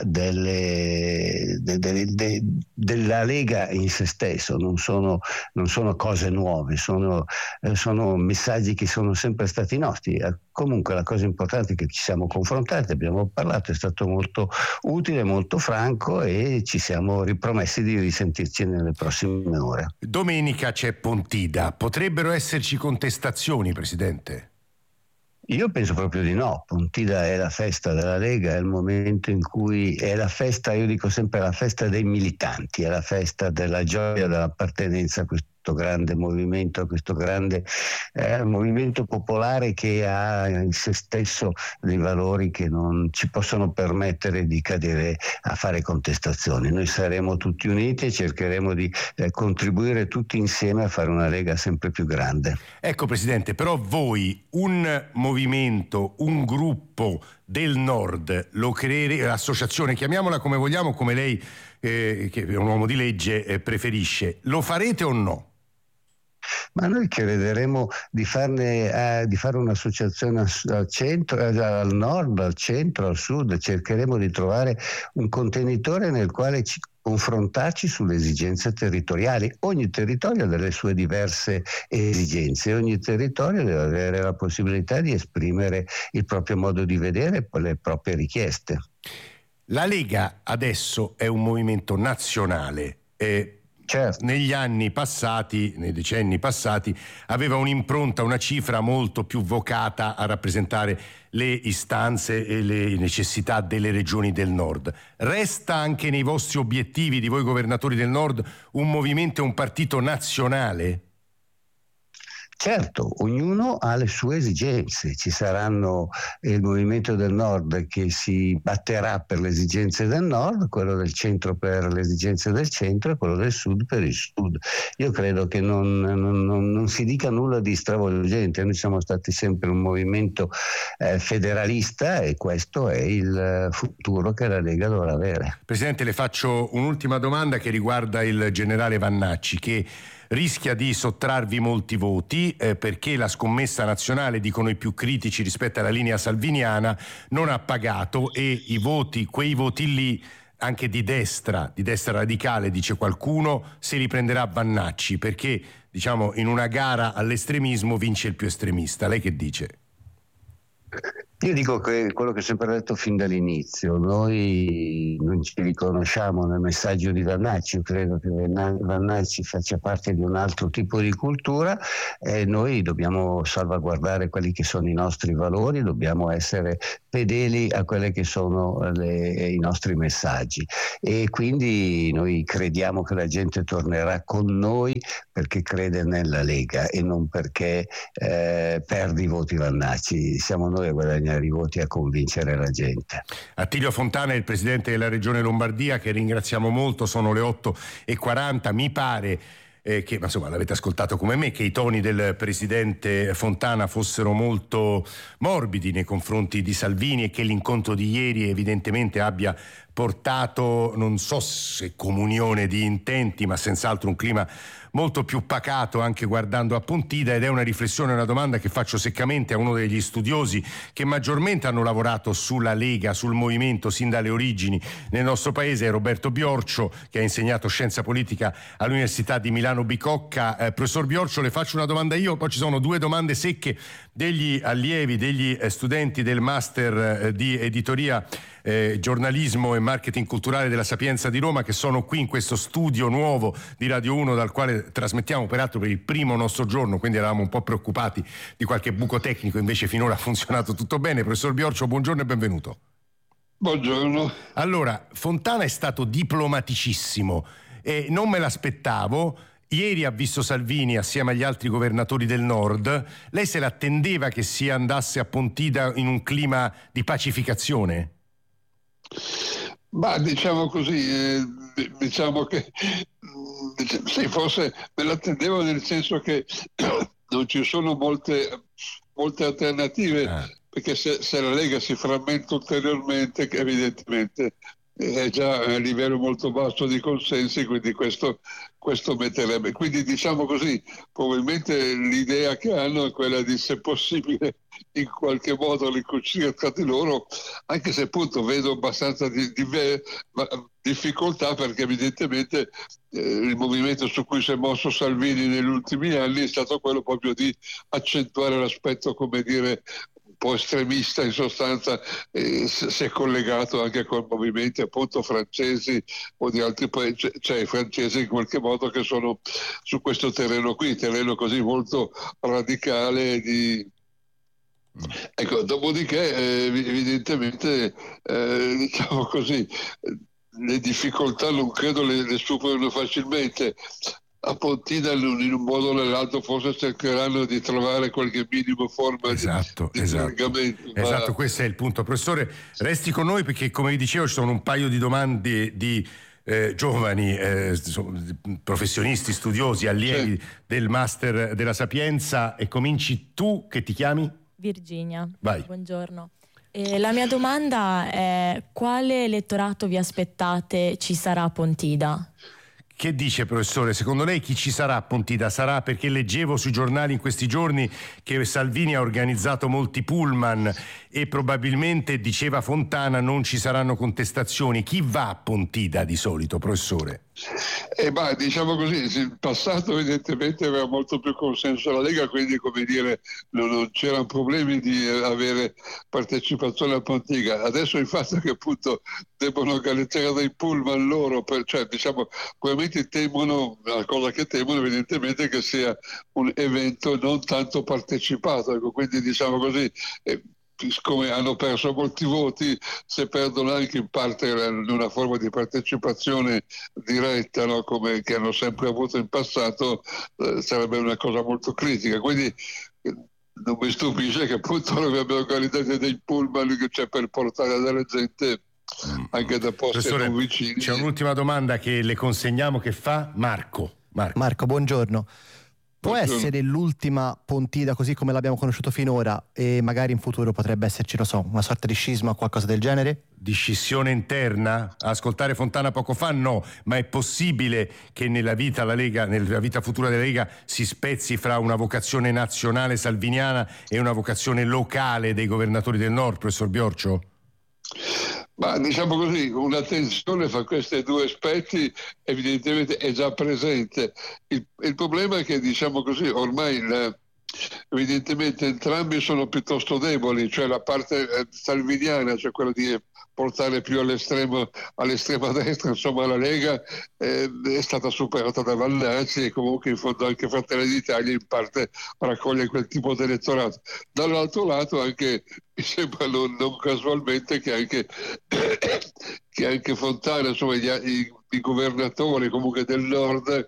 S3: della Lega in se stesso, non sono cose nuove, sono messaggi che sono sempre stati nostri. Comunque la cosa importante è che ci siamo confrontati, abbiamo parlato, è stato molto utile, molto franco, e ci siamo ripromessi di risentirci nelle prossime ore.
S2: Domenica c'è Pontida, potrebbero esserci contestazioni, Presidente?
S3: Io penso proprio di no. Pontida è la festa della Lega, è il momento in cui è la festa, io dico sempre la festa dei militanti, è la festa della gioia, dell'appartenenza a questo grande movimento, a questo grande movimento popolare che ha in se stesso dei valori che non ci possono permettere di cadere a fare contestazioni. Noi saremo tutti uniti e cercheremo di contribuire tutti insieme a fare una Lega sempre più grande.
S2: Ecco, Presidente, però voi un movimento, un gruppo del Nord, lo creerete, l'associazione, chiamiamola come vogliamo, come lei che è un uomo di legge preferisce, lo farete o no?
S3: Ma noi crederemo di fare un'associazione al centro, al nord, al centro, al sud. Cercheremo di trovare un contenitore nel quale confrontarci sulle esigenze territoriali. Ogni territorio ha delle sue diverse esigenze, ogni territorio deve avere la possibilità di esprimere il proprio modo di vedere e le proprie richieste.
S2: La Lega adesso è un movimento nazionale.
S3: Certo.
S2: Negli anni passati, nei decenni passati, aveva un'impronta, una cifra molto più vocata a rappresentare le istanze e le necessità delle regioni del nord. Resta anche nei vostri obiettivi di voi governatori del nord un movimento e un partito nazionale?
S3: Certo, ognuno ha le sue esigenze, ci saranno il movimento del nord che si batterà per le esigenze del nord, quello del centro per le esigenze del centro e quello del sud per il sud. Io credo che non si dica nulla di stravolgente, noi siamo stati sempre un movimento federalista e questo è il futuro che la Lega dovrà avere.
S2: Presidente, le faccio un'ultima domanda che riguarda il generale Vannacci, che rischia di sottrarvi molti voti perché la scommessa nazionale, dicono i più critici rispetto alla linea salviniana, non ha pagato e quei voti lì, anche di destra radicale, dice qualcuno, se li prenderà Vannacci perché, diciamo, in una gara all'estremismo vince il più estremista. Lei che dice?
S3: Io dico che quello che ho sempre detto fin dall'inizio, noi non ci riconosciamo nel messaggio di Vannacci, io credo che Vannacci faccia parte di un altro tipo di cultura e noi dobbiamo salvaguardare quelli che sono i nostri valori, dobbiamo essere fedeli a quelli che sono i nostri messaggi e quindi noi crediamo che la gente tornerà con noi perché crede nella Lega e non perché perde i voti Vannacci, siamo noi a guadagnare i voti, a convincere la gente.
S2: Attilio Fontana è il presidente della Regione Lombardia, che ringraziamo molto. Sono le 8:40. Mi pare che, insomma, l'avete ascoltato come me, che i toni del presidente Fontana fossero molto morbidi nei confronti di Salvini e che l'incontro di ieri evidentemente abbia portato, non so se comunione di intenti, ma senz'altro un clima molto più pacato anche guardando a Pontida, ed è una riflessione, una domanda che faccio seccamente a uno degli studiosi che maggiormente hanno lavorato sulla Lega, sul movimento sin dalle origini nel nostro paese, è Roberto Biorcio, che ha insegnato scienza politica all'Università di Milano Bicocca. Professor Biorcio, le faccio una domanda io, poi ci sono due domande secche degli allievi, degli studenti del master di editoria, giornalismo e marketing culturale della Sapienza di Roma, che sono qui in questo studio nuovo di Radio 1 dal quale trasmettiamo peraltro per il primo nostro giorno, quindi eravamo un po' preoccupati di qualche buco tecnico, invece finora ha funzionato tutto bene. Professor Biorcio, buongiorno e benvenuto.
S4: Buongiorno.
S2: Allora, Fontana è stato diplomaticissimo e non me l'aspettavo. Ieri ha visto Salvini assieme agli altri governatori del nord. Lei se l'attendeva che si andasse a Pontida in un clima di pacificazione?
S4: Ma diciamo così, diciamo che sì, forse me l'attendevo, nel senso che non ci sono molte alternative, perché se la Lega si frammenta ulteriormente, che evidentemente è già a livello molto basso di consensi, quindi questo metterebbe. Quindi diciamo così, probabilmente l'idea che hanno è quella di, se possibile, in qualche modo ricucire tra di loro, anche se appunto vedo abbastanza difficoltà, perché evidentemente il movimento su cui si è mosso Salvini negli ultimi anni è stato quello proprio di accentuare l'aspetto, come dire, un po' estremista in sostanza, si è collegato anche con movimenti appunto francesi o di altri paesi, cioè i francesi in qualche modo che sono su questo terreno qui, terreno così molto radicale Ecco, dopodiché evidentemente diciamo così, le difficoltà non credo le superino facilmente. A Pontida in un modo o nell'altro forse cercheranno di trovare qualche minimo forma di collegamento.
S2: Esatto, questo è il punto. Professore, resti con noi perché, come vi dicevo, ci sono un paio di domande di giovani professionisti, studiosi, allievi del master della Sapienza, e cominci tu, che ti chiami?
S5: Virginia.
S2: Vai.
S5: Buongiorno. La mia domanda è: quale elettorato vi aspettate ci sarà a Pontida?
S2: Che dice, professore? Secondo lei chi ci sarà a Pontida? Sarà, perché leggevo sui giornali in questi giorni che Salvini ha organizzato molti pullman e probabilmente, diceva Fontana, non ci saranno contestazioni. Chi va a Pontida di solito, professore?
S4: Diciamo così, il passato evidentemente aveva molto più consenso alla Lega, quindi come dire non c'erano problemi di avere partecipazione a Pontiga. Adesso il fatto che appunto debbono galleggiare dei pullman loro, cioè diciamo probabilmente temono, la cosa che temono evidentemente che sia un evento non tanto partecipato, ecco, quindi diciamo così, siccome hanno perso molti voti, se perdono anche in parte una forma di partecipazione diretta, no? Come che hanno sempre avuto in passato, sarebbe una cosa molto critica. Quindi non mi stupisce che appunto noi abbiamo organizzato dei pullman per portare della gente anche da posti non vicini.
S2: C'è un'ultima domanda che le consegniamo, che fa Marco,
S7: buongiorno. Può essere l'ultima Pontida così come l'abbiamo conosciuto finora, e magari in futuro potrebbe esserci, una sorta di scisma o qualcosa del genere?
S2: Di scissione interna? Ascoltare Fontana poco fa no, ma è possibile che nella vita futura della Lega si spezzi fra una vocazione nazionale salviniana e una vocazione locale dei governatori del Nord, professor Biorcio?
S4: Ma diciamo così, una tensione fra questi due aspetti evidentemente è già presente. Il problema è che, diciamo così, ormai evidentemente entrambi sono piuttosto deboli, cioè la parte salviniana, cioè quella di portare più all'estrema destra, insomma la Lega è stata superata da Vannacci, e comunque in fondo anche Fratelli d'Italia in parte raccoglie quel tipo di elettorato. Dall'altro lato anche mi sembra non casualmente che anche Fontana, insomma i governatori comunque del Nord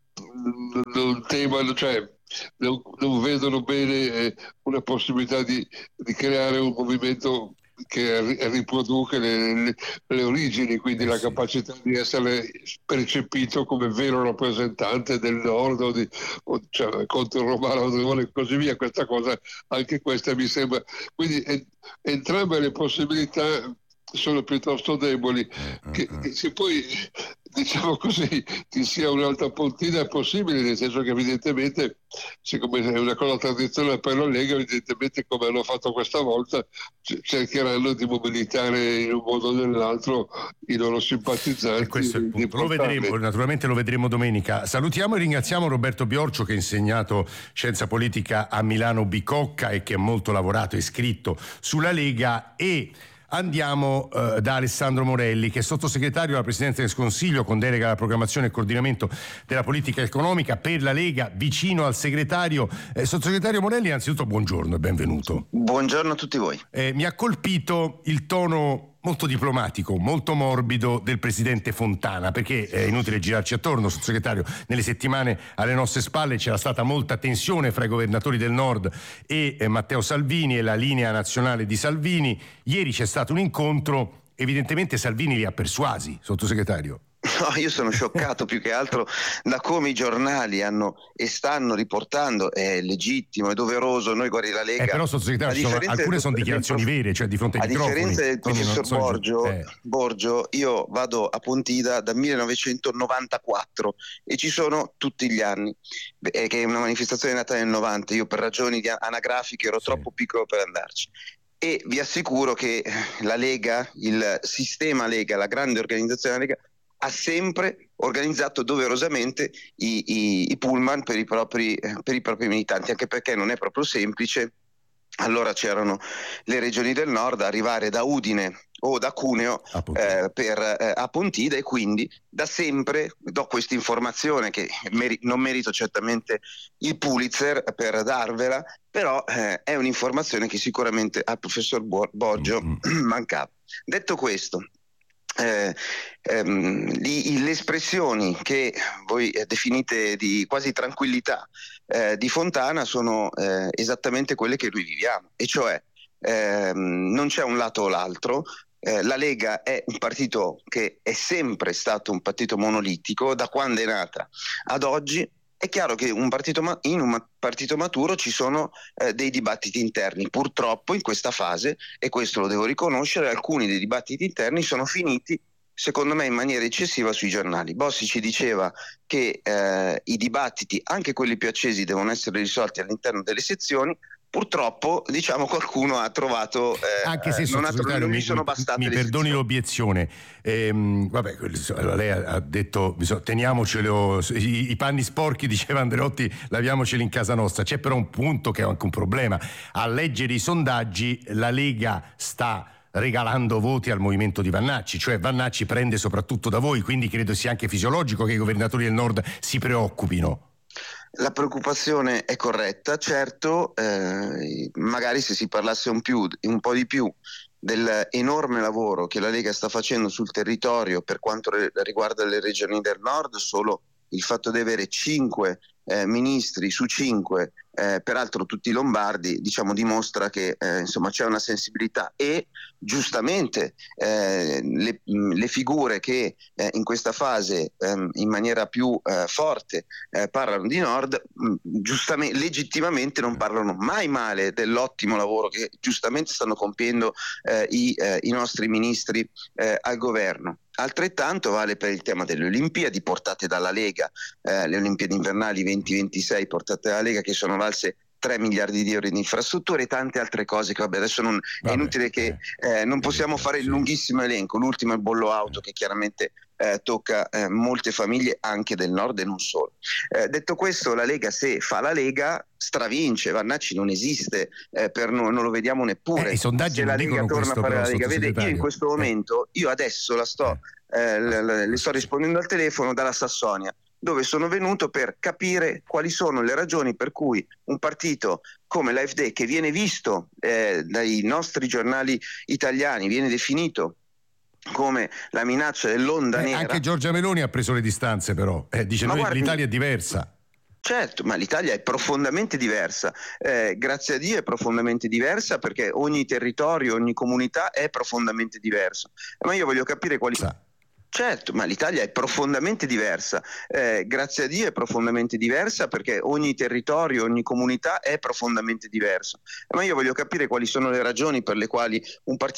S4: non temano, cioè non vedono bene una possibilità di creare un movimento che riproduca le origini, quindi la capacità di essere percepito come vero rappresentante del Nord cioè, contro Romano e così via. Questa cosa, anche questa mi sembra, quindi entrambe le possibilità sono piuttosto deboli. Che se poi, diciamo così, ci sia un'altra Pontida è possibile, nel senso che evidentemente, siccome è una cosa tradizionale per la Lega, evidentemente come hanno fatto questa volta cercheranno di mobilitare in un modo o nell'altro i loro simpatizzanti.
S2: E questo è il punto. Lo vedremo, naturalmente lo vedremo domenica. Salutiamo e ringraziamo Roberto Biorcio, che ha insegnato scienza politica a Milano Bicocca e che ha molto lavorato e scritto sulla Lega, e andiamo da Alessandro Morelli, che è sottosegretario alla Presidenza del Consiglio con delega alla programmazione e coordinamento della politica economica per la Lega, vicino al segretario. Sottosegretario Morelli, innanzitutto buongiorno e benvenuto.
S9: Buongiorno a tutti voi.
S2: Mi ha colpito il tono molto diplomatico, molto morbido del presidente Fontana, perché è inutile girarci attorno, sottosegretario, nelle settimane alle nostre spalle c'era stata molta tensione fra i governatori del Nord e Matteo Salvini e la linea nazionale di Salvini. Ieri c'è stato un incontro, evidentemente Salvini li ha persuasi, sottosegretario.
S9: No, io sono scioccato più che altro da come i giornali hanno e stanno riportando. È legittimo, è doveroso. Noi, guardi, la Lega,
S2: però sottosegretario, alcune sono dichiarazioni vere, cioè di fronte ai microfoni. A differenza del
S9: professor Borgio, io vado a Pontida dal 1994 e ci sono tutti gli anni, che è una manifestazione nata nel 90. Io per ragioni anagrafiche ero troppo piccolo per andarci. E vi assicuro che la Lega, il sistema Lega, la grande organizzazione Lega, ha sempre organizzato doverosamente i pullman per i propri militanti, anche perché non è proprio semplice. Allora c'erano le regioni del Nord, arrivare da Udine o da Cuneo a Pontida, e quindi da sempre do questa informazione che non merito certamente il Pulitzer per darvela, però è un'informazione che sicuramente al professor Borgio mancava. Detto questo, le espressioni che voi definite di quasi tranquillità di Fontana sono esattamente quelle che noi viviamo, e cioè non c'è un lato o l'altro. La Lega è un partito che è sempre stato un partito monolitico da quando è nata ad oggi. È chiaro che in un partito maturo ci sono dei dibattiti interni. Purtroppo in questa fase, e questo lo devo riconoscere, alcuni dei dibattiti interni sono finiti, secondo me, in maniera eccessiva sui giornali. Bossi ci diceva che i dibattiti, anche quelli più accesi, devono essere risolti all'interno delle sezioni. Purtroppo, diciamo, qualcuno ha trovato
S2: anche se
S9: non mi sono bastate
S2: mi perdoni l'obiezione, vabbè, lei ha detto teniamocelo i panni sporchi, diceva Andreotti, laviamoceli in casa nostra. C'è però un punto che è anche un problema: a leggere i sondaggi la Lega sta regalando voti al movimento di Vannacci, cioè Vannacci prende soprattutto da voi, quindi credo sia anche fisiologico che i governatori del nord si preoccupino.
S9: La preoccupazione è corretta, certo, magari se si parlasse un po' di più dell'enorme lavoro che la Lega sta facendo sul territorio per quanto riguarda le regioni del nord, solo il fatto di avere 5 ministri su 5, peraltro tutti lombardi, diciamo, dimostra che insomma c'è una sensibilità, e giustamente le figure che in questa fase in maniera più forte parlano di nord, giustamente, legittimamente non parlano mai male dell'ottimo lavoro che giustamente stanno compiendo i nostri ministri al governo. Altrettanto vale per il tema delle Olimpiadi portate dalla Lega, le Olimpiadi invernali 2026 portate dalla Lega, che sono valse 3 miliardi di euro in infrastrutture e tante altre cose che adesso è inutile che non possiamo fare il lunghissimo elenco. L'ultimo è il bollo auto, che chiaramente tocca molte famiglie anche del nord e non solo. Detto questo, la Lega, se fa la Lega, stravince. Vannacci non esiste, non lo vediamo neppure.
S2: I sondaggi
S9: se la Lega torna a fare la Lega. Vede, io in questo momento, io adesso le sto rispondendo al telefono dalla Sassonia, dove sono venuto per capire quali sono le ragioni per cui un partito come l'AfD, che viene visto dai nostri giornali italiani, viene definito come la minaccia dell'onda nera.
S2: Anche Giorgia Meloni ha preso le distanze, però dice l'Italia è diversa.
S9: Certo, ma l'Italia è profondamente diversa, grazie a Dio è profondamente diversa, perché ogni territorio, ogni comunità è profondamente diverso. Ma io voglio capire quali... Certo, ma l'Italia è profondamente diversa, grazie a Dio è profondamente diversa, perché ogni territorio, ogni comunità è profondamente diverso. Ma io voglio capire quali sono le ragioni per le quali un partito